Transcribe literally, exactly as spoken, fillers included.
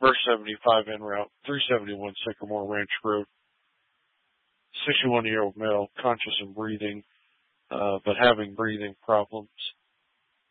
Verse seventy-five en route, three seventy-one Sycamore Ranch Road. sixty-one-year-old male, conscious and breathing, uh, but having breathing problems.